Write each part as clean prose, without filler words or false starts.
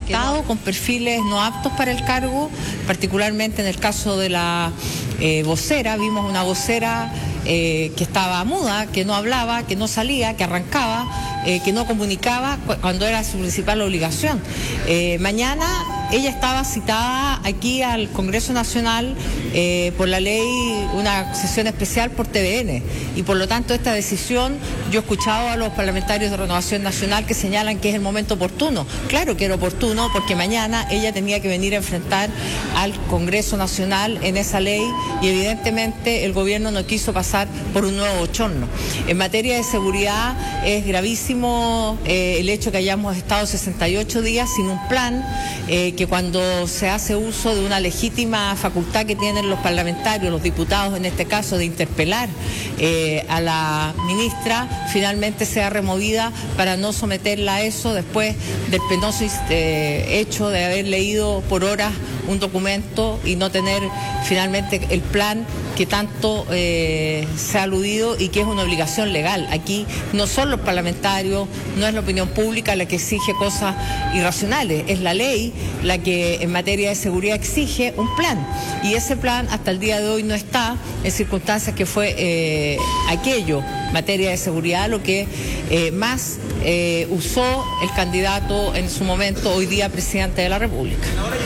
presentado con perfiles no aptos para el cargo, particularmente en el caso de la vocera. Vimos una vocera que estaba muda, que no hablaba, que no salía, que arrancaba, que no comunicaba cuando era su principal obligación. Mañana ella estaba citada aquí al Congreso Nacional por la ley, una sesión especial por TVN, y por lo tanto esta decisión, yo he escuchado a los parlamentarios de Renovación Nacional que señalan que es el momento oportuno. Claro que era oportuno, porque mañana ella tenía que venir a enfrentar al Congreso Nacional en esa ley, y evidentemente el gobierno no quiso pasar por un nuevo bochorno. En materia de seguridad es gravísimo el hecho que hayamos estado 68 días sin un plan, que cuando se hace uso de una legítima facultad que tienen los parlamentarios, los diputados en este caso, de interpelar a la ministra, finalmente sea removida para no someterla a eso después del penoso hecho de haber leído por horas un documento y no tener finalmente el plan que tanto se ha aludido y que es una obligación legal. Aquí no son los parlamentarios, no es la opinión pública la que exige cosas irracionales, es la ley la que en materia de seguridad exige un plan, y ese plan hasta el día de hoy no está, en circunstancias que fue aquello, materia de seguridad, lo que más usó el candidato en su momento, hoy día presidente de la República.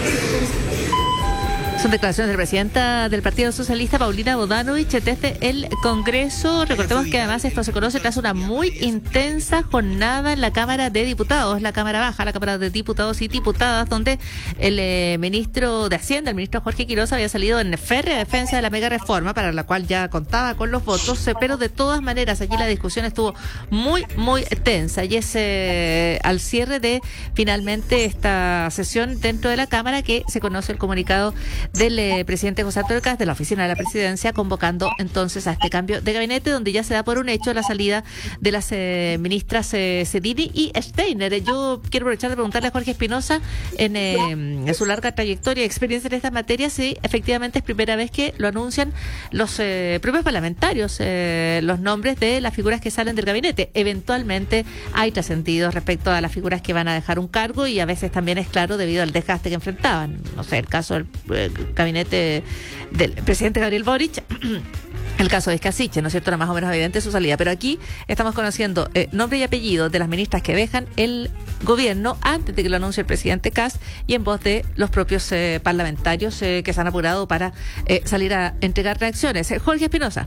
Son declaraciones de la presidenta del Partido Socialista, Paulina Bodanovich, desde el Congreso. Recordemos que además esto se conoce tras una muy intensa jornada en la Cámara de Diputados, la Cámara Baja, la Cámara de Diputados y Diputadas, donde el ministro de Hacienda, el ministro Jorge Quiroz, había salido en férrea defensa de la mega reforma, para la cual ya contaba con los votos, pero de todas maneras aquí la discusión estuvo muy tensa, y es al cierre de finalmente esta sesión dentro de la Cámara que se conoce el comunicado del presidente José Antonio Kast, de la oficina de la presidencia, convocando entonces a este cambio de gabinete, donde ya se da por un hecho la salida de las ministras Cedini y Steiner. Yo quiero aprovechar de preguntarle a Jorge Espinosa, en su larga trayectoria y experiencia en esta materia, si efectivamente es primera vez que lo anuncian los propios parlamentarios, los nombres de las figuras que salen del gabinete. Eventualmente hay trascendidos respecto a las figuras que van a dejar un cargo, y a veces también es claro debido al desgaste que enfrentaban. No sé, el caso del gabinete del presidente Gabriel Boric, el caso de Escasiche, ¿no es cierto? Era más o menos evidente su salida, pero aquí estamos conociendo nombre y apellido de las ministras que dejan el gobierno antes de que lo anuncie el presidente Kast, y en voz de los propios parlamentarios que se han apurado para salir a entregar reacciones. Jorge Espinosa.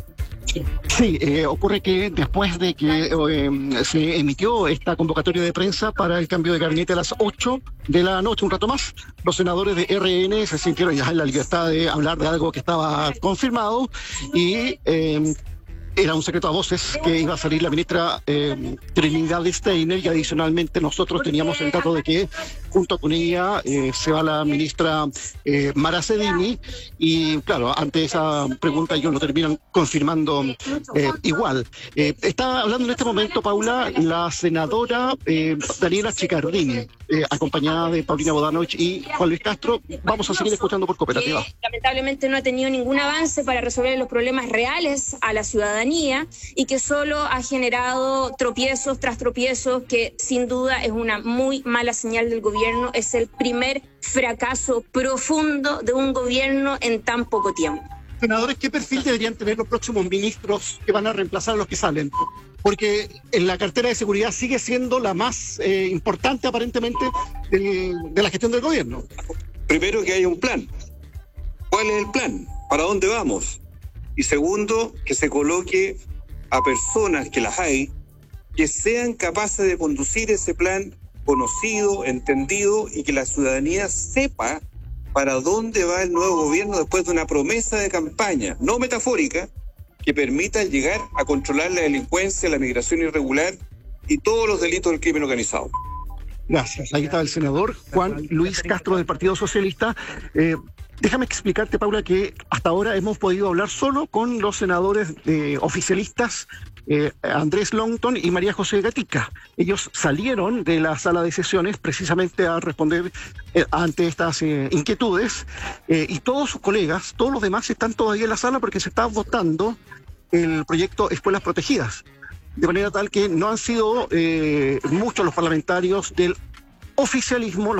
Sí, ocurre que después de que se emitió esta convocatoria de prensa para el cambio de gabinete a las 8 de la noche, un rato más, los senadores de RN se sintieron ya en la libertad de hablar de algo que estaba confirmado, y era un secreto a voces que iba a salir la ministra Trinidad Steiner, y adicionalmente nosotros teníamos el dato de que junto con ella se va la ministra Mara Cedini, y claro, ante esa pregunta ellos lo terminan confirmando igual. Está hablando en este momento, Paula, la senadora Daniela Chiccardini, acompañada de Paulina Bodanovich y Juan Luis Castro. Vamos a seguir escuchando por Cooperativa. Lamentablemente no ha tenido ningún avance para resolver los problemas reales a la ciudadanía, y que solo ha generado tropiezos tras tropiezos, que sin duda es una muy mala señal del gobierno. Es el primer fracaso profundo de un gobierno en tan poco tiempo. Senadores, ¿qué perfil deberían tener los próximos ministros que van a reemplazar a los que salen? Porque en la cartera de seguridad sigue siendo la más importante aparentemente de la gestión del gobierno. Primero, que haya un plan. ¿Cuál es el plan? ¿Para dónde vamos? Y segundo, que se coloque a personas, que las hay, que sean capaces de conducir ese plan conocido, entendido, y que la ciudadanía sepa para dónde va el nuevo gobierno después de una promesa de campaña, no metafórica, que permita llegar a controlar la delincuencia, la migración irregular y todos los delitos del crimen organizado. Gracias. Ahí está el senador Juan Luis Castro del Partido Socialista. Déjame explicarte, Paula, que hasta ahora hemos podido hablar solo con los senadores oficialistas Andrés Longton y María José Gatica. Ellos salieron de la sala de sesiones precisamente a responder ante estas inquietudes, y todos sus colegas, todos los demás están todavía en la sala porque se está votando el proyecto Escuelas Protegidas, de manera tal que no han sido muchos los parlamentarios del oficialismo